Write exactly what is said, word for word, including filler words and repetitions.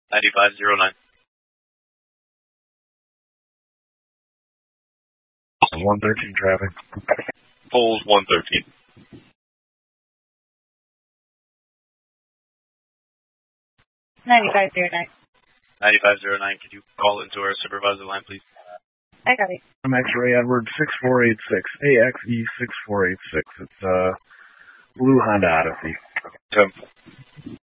ninety-five zero nine. one thirteen traffic. Poles one thirteen. ninety-five zero nine. ninety-five zero nine, could you call into our supervisor line, please? I got it. I'm X-Ray Edward six four eight six, A X E six four eight six. It's uh, Blue Honda Odyssey. Ten